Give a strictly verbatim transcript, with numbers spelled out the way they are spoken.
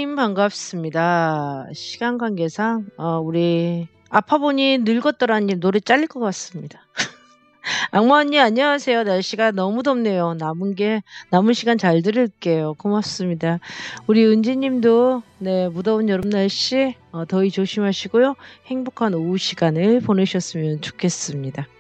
은지님 반갑습니다. 시간 관계상 어 우리 아파 보니 늙었더라님 노래 잘릴 것 같습니다. 악마 언니 안녕하세요. 날씨가 너무 덥네요. 남은 게 남은 시간 잘 들을게요. 고맙습니다. 우리 은지 님도 네 무더운 여름 날씨 어 더위 조심하시고요. 행복한 오후 시간을 보내셨으면 좋겠습니다.